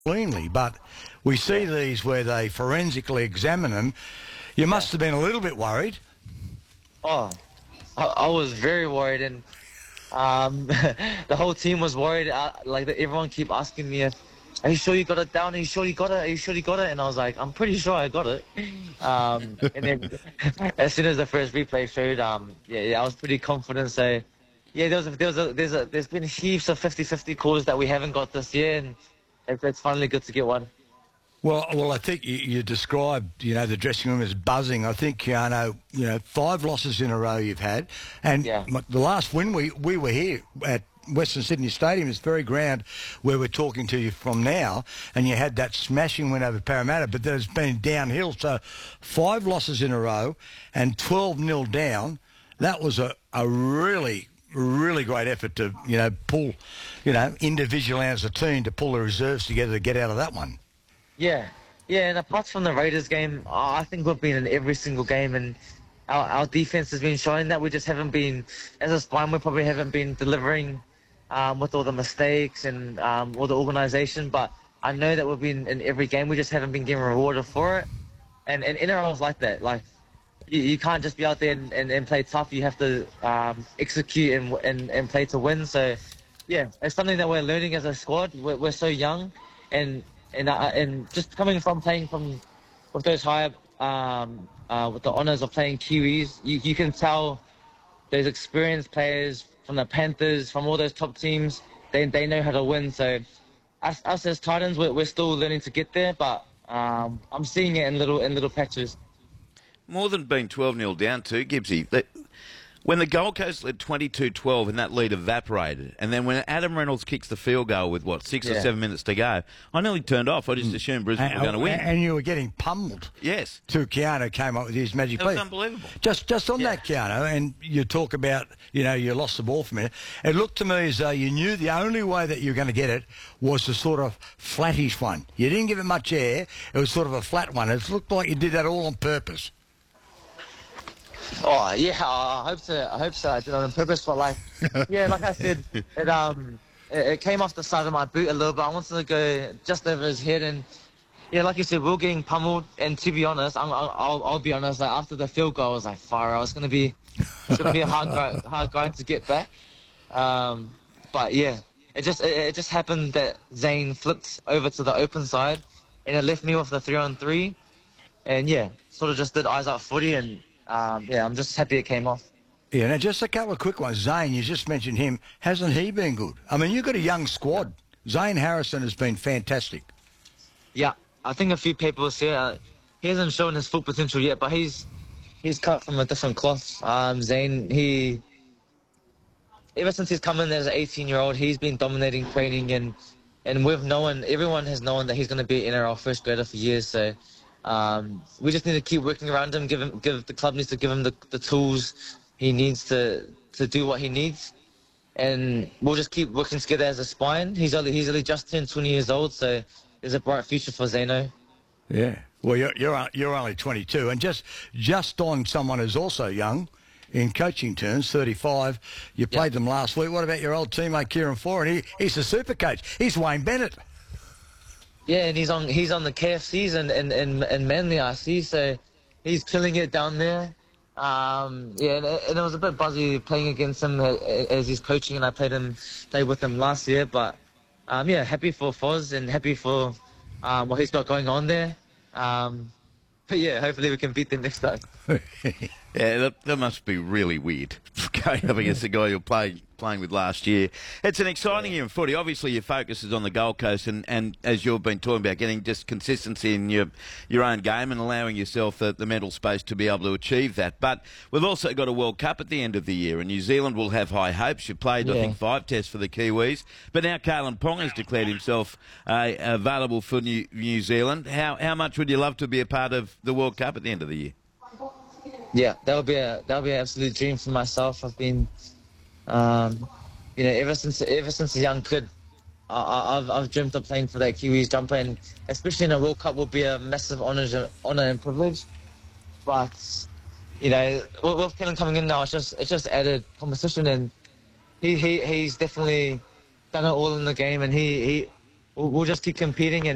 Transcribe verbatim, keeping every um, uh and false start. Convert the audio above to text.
cleanly, but we see these where they forensically examine them. You must have been a little bit worried. Oh, I, I was very worried, and um, the whole team was worried. Uh, like everyone keep asking me, "Are you sure you got it down? Are you sure you got it? Are you sure you got it?" And I was like, "I'm pretty sure I got it." Um, and then as soon as the first replay showed, um, yeah, yeah, I was pretty confident. So, yeah, there was a, there was a, there's a, there's been heaps of fifty fifty calls that we haven't got this year, and it's, it's finally good to get one. Well, well, I think you, you described, you know, the dressing room as buzzing. I think, you know, you know, five losses in a row you've had, and Yeah. the last win we we were here at Western Sydney Stadium, is the very ground where we're talking to you from now, and you had that smashing win over Parramatta, but there's been downhill. So five losses in a row and twelve nil down. That was a, a really, really great effort to, you know, pull, you know, individually as a team to pull the reserves together to get out of that one. Yeah, yeah, and apart from the Raiders game, I think we've been in every single game, and our, our defense has been showing that. We just haven't been, as a spine, we probably haven't been delivering um, with all the mistakes and um, all the organisation, but I know that we've been in every game. We just haven't been getting rewarded for it, and, and N R L is like that. Like, you, you can't just be out there and, and, and play tough. You have to um, execute and, and, and play to win. So, yeah, it's something that we're learning as a squad. We're, we're so young, and And uh, and just coming from playing from with those higher um, uh, with the honours of playing Kiwis, you you can tell those experienced players from the Panthers, from all those top teams, they they know how to win. So us, us as Titans, we're, we're still learning to get there, but um, I'm seeing it in little in little patches. More than being twelve nil down too, Gibbsy. They, when the Gold Coast led twenty-two twelve and that lead evaporated, and then when Adam Reynolds kicks the field goal with, what, six Yeah. or seven minutes to go, I nearly turned off. I just assumed Brisbane And, were going to win. and you were getting pummeled. Yes. Till Keanu came up with his magic That was play. unbelievable. Just just on Yeah. that, Keanu, and you talk about, you know, you lost the ball for a minute. It looked to me as though you knew the only way that you were going to get it was the sort of flattish one. You didn't give it much air. It was sort of a flat one. It looked like you did that all on purpose. Oh yeah, I hope so. I hope so. I did it on purpose, but like, yeah, like I said, it um, it, it came off the side of my boot a little bit. I wanted to go just over his head, and yeah, like you said, we we're getting pummeled. And to be honest, I'm, I'll, I'll be honest. Like after the field goal, I was like, fire. I was gonna be, it's gonna be a hard guy, hard guy to get back. Um, but yeah, it just it, it just happened that Zane flipped over to the open side, and it left me with the three on three, and yeah, sort of just did eyes out footy and. Um, yeah, I'm just happy it came off. Yeah, now just a couple of quick ones. Zane, you just mentioned him. Hasn't he been good? I mean, you've got a young squad. Zane Harrison has been fantastic. Yeah, I think a few people say uh, he hasn't shown his full potential yet, but he's he's cut from a different cloth. Um, Zane, he ever since he's come in as an eighteen-year-old, he's been dominating training, and and we've known, everyone has known that he's going to be an N R L first grader for years. So. Um, we just need to keep working around him. Give him, give the club needs to give him the, the tools he needs to to do what he needs, and we'll just keep working together as a spine. He's only he's only just turned twenty years old, so there's a bright future for Zeno. Yeah. Well, you're you're you're only twenty-two, and just just on someone who's also young, in coaching terms, thirty-five. You played Yep. them last week. What about your old teammate Kieran Foran? He he's a super coach. He's Wayne Bennett. Yeah, and he's on he's on the K F Cs and and and, and Manly, I see. So he's killing it down there. Um, yeah, and, and it was a bit buzzy playing against him as he's coaching, and I played him played with him last year. But um, yeah, happy for Foz and happy for um, what he's got going on there. Um, but yeah, hopefully we can beat them next time. Yeah, that, that must be really weird, going up against the guy you're play, playing with last year. It's an exciting year in footy. Obviously, your focus is on the Gold Coast, and, and as you've been talking about, getting just consistency in your your own game and allowing yourself the, the mental space to be able to achieve that. But we've also got a World Cup at the end of the year, and New Zealand will have high hopes. You played, Yeah. I think, five tests for the Kiwis, but now Kalen Pong has declared himself uh, available for New, New Zealand. How how much would you love to be a part of the World Cup at the end of the year? Yeah, that would be a that would be an absolute dream for myself. I've been, um, you know, ever since ever since a young kid, I, I- I've I've dreamt of playing for that Kiwis jumper, and especially in a World Cup would be a massive honour, honour and privilege. But you know, with, with Kellen coming in now, it's just it's just added competition, and he, he he's definitely done it all in the game, and he he we'll, we'll just keep competing and.